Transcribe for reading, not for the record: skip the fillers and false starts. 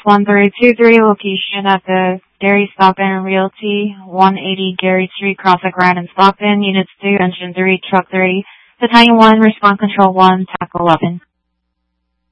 1323, location at the Gary Stockton Realty, 180 Gary Street, Crossett Grand in Stockton. Units 2, Engine 3, Truck 3, Battalion 1, Response Control 1, TAC 11.